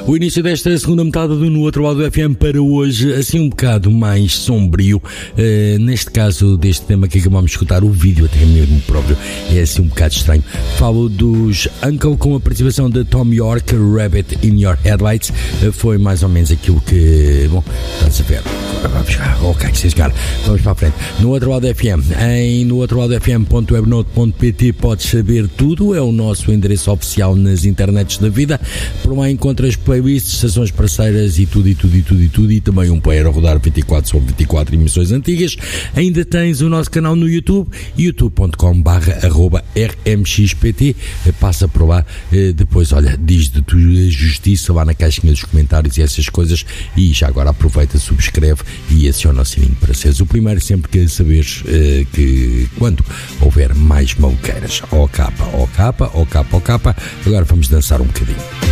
O início desta segunda metade do No Outro Lado do FM para hoje, assim um bocado mais sombrio, neste caso deste tema que acabamos de escutar, o vídeo até mesmo próprio é assim um bocado estranho. Falo dos Uncle com a participação de Tom York, Rabbit in Your Headlights, foi mais ou menos aquilo que, bom, estás a ver, ok, sem jogar, vamos para a frente. No Outro Lado FM, em nooutrodofm.webnote.pt podes saber tudo, é o nosso endereço oficial nas internets da vida. Por lá encontras playlists, estações parceiras e tudo, e também um player a rodar 24 sobre 24 emissões antigas. Ainda tens o nosso canal no YouTube, youtube.com/rmxpt. Passa por lá, depois olha, diz de tua justiça lá na caixinha dos comentários e essas coisas, e já agora aproveita, subscreve e aciona o sininho para seres o primeiro sempre que saberes que quando houver mais maluqueiras, ó capa, agora vamos dançar um bocadinho.